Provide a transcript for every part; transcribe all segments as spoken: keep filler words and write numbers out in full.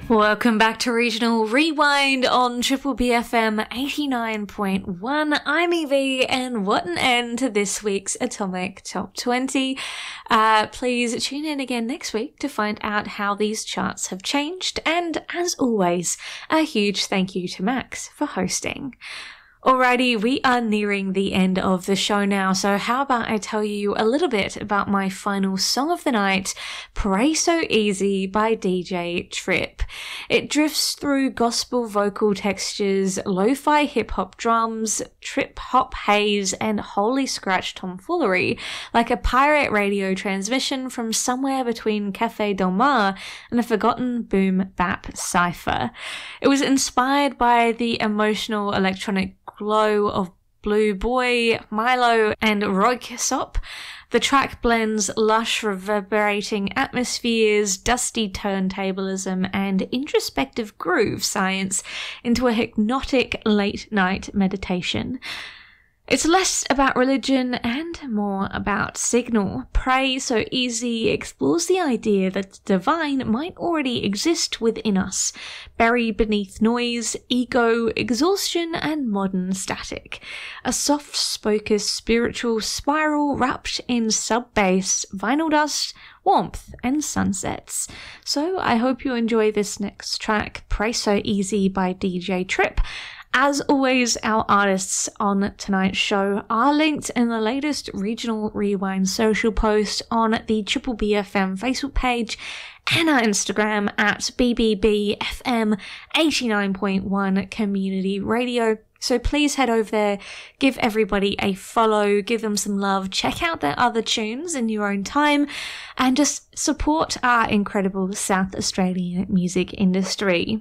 Welcome back to Regional Rewind on Triple B F M eighty-nine point one. I'm Evie, and what an end to this week's Atomic Top twenty. Uh, please tune in again next week to find out how these charts have changed, and as always, a huge thank you to Max for hosting. Alrighty, we are nearing the end of the show now, so how about I tell you a little bit about my final song of the night, Pray So Easy by D J Trip. It drifts through gospel vocal textures, lo-fi hip-hop drums, trip-hop haze, and holy scratch tomfoolery, like a pirate radio transmission from somewhere between Cafe Del Mar and a forgotten boom-bap cipher. It was inspired by the emotional electronic glow of Blue Boy, Milo, and Roykesop. The track blends lush, reverberating atmospheres, dusty turntablism, and introspective groove science into a hypnotic late-night meditation. It's less about religion and more about signal. Pray So Easy explores the idea that the divine might already exist within us, buried beneath noise, ego, exhaustion, and modern static. A soft-spoken spiritual spiral wrapped in sub-bass, vinyl dust, warmth, and sunsets. So I hope you enjoy this next track, Pray So Easy by D J Trip. As always, our artists on tonight's show are linked in the latest Regional Rewind social post on the Triple B F M Facebook page and our Instagram at B B B F M eighty-nine point one Community Radio. So please head over there, give everybody a follow, give them some love, check out their other tunes in your own time, and just support our incredible South Australian music industry.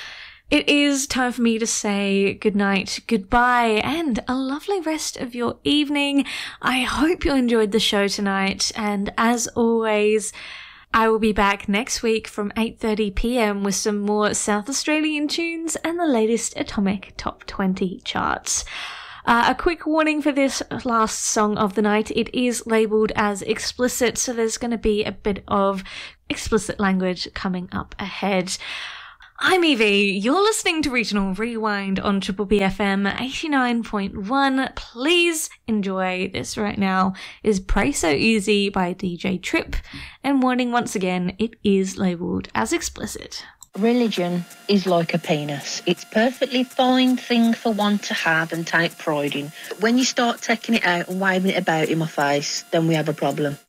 It is time for me to say goodnight, goodbye, and a lovely rest of your evening. I hope you enjoyed the show tonight, and as always, I will be back next week from eight thirty p m with some more South Australian tunes and the latest Atomic Top twenty charts. Uh, a quick warning for this last song of the night. It is labelled as explicit, so there's going to be a bit of explicit language coming up ahead. I'm Evie, you're listening to Regional Rewind on Triple B F M eighty-nine point one. Please enjoy this right now. Is Pray So Easy by D J Trip, and warning once again, it is labelled as explicit. Religion is like a penis. It's a perfectly fine thing for one to have and take pride in. When you start taking it out and waving it about in my face, then we have a problem.